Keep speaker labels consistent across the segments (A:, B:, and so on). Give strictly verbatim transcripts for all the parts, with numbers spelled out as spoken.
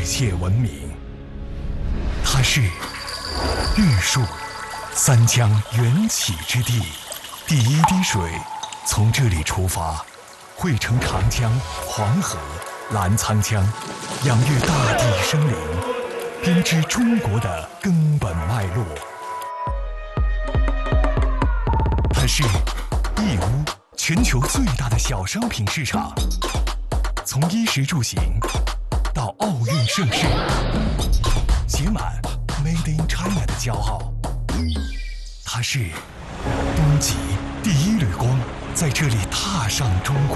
A: 世界闻名。它是玉树，三江源起之地，第一滴水从这里出发，汇成长江、黄河、澜沧江，养育大地生灵，编织中国的根本脉络。它是义乌，全球最大的小商品市场，从衣食住行到奥运盛世，写满 Made in China 的骄傲。它是东极第一缕光，在这里踏上中国。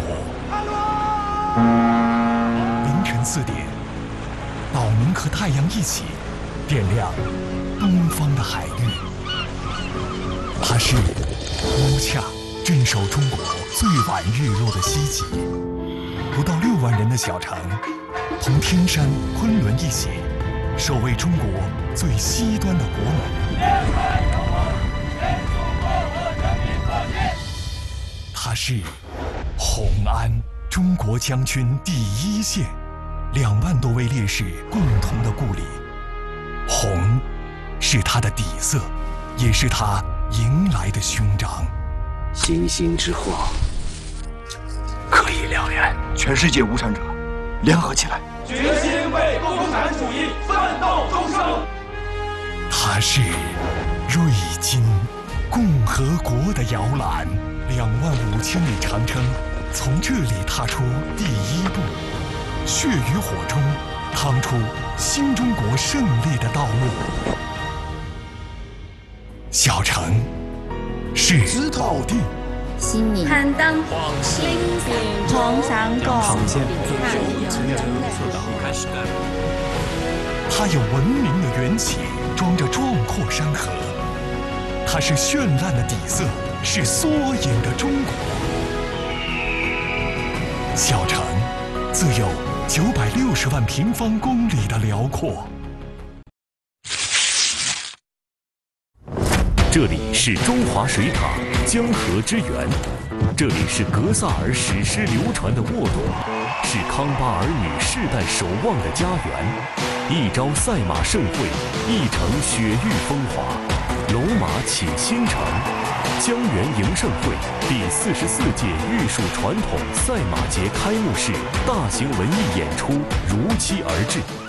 A: 凌晨四点，岛民和太阳一起点亮东方的海域。它是乌恰，镇守中国最晚日落的西极。不到六万人的小城，同天山、昆仑一起，守卫中国最西端的国门。它是红安，中国将军第一线，两万多位烈士共同的故里。红是它的底色，也是它迎来的勋章。
B: 星星之火可以燎原，
C: 全世界无产者联合起来，
D: 决心为共产主义奋斗终生。
A: 它是瑞金，共和国的摇篮。两万五千里长征从这里踏出第一步，血与火中趟出新中国胜利的道路。小城是
C: 知道地，
E: 新民
F: 攀登
E: 新红山沟
C: 航线，
A: 它有文明的缘起，装着壮阔山河。它是绚烂的底色，是缩影的中国。小城自有九百六十万平方公里的辽阔。
G: 这里是中华水塔江河之源，这里是格萨尔史诗流传的沃土，是康巴儿女世代守望的家园。一朝赛马盛会，一城雪域风华，龙马启新城。江源迎盛会第四十四届玉树传统赛马节开幕式大型文艺演出如期而至。